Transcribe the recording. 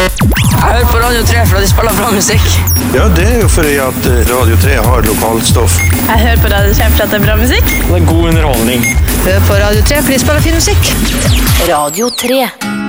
Jeg hører på Radio 3 for at de spiller bra musikk. Ja, det jo fordi at Radio 3 har lokalstoff. Jeg hører på Radio 3 for at det er bra musikk. Det er god underholdning. Hør på Radio 3 for de spiller fin musikk. Radio 3.